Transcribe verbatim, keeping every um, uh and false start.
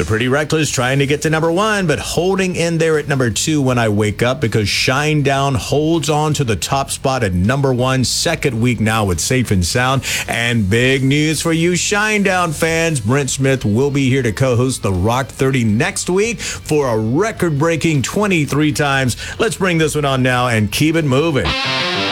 Pretty Reckless trying to get to number one, but holding in there at number two when I wake up because Shinedown holds on to the top spot at number one, second week now with Safe and Sound. And big news for you Shinedown fans. Brent Smith will be here to co-host the Rock thirty next week for a record-breaking twenty-three times. Let's bring this one on now and keep it moving.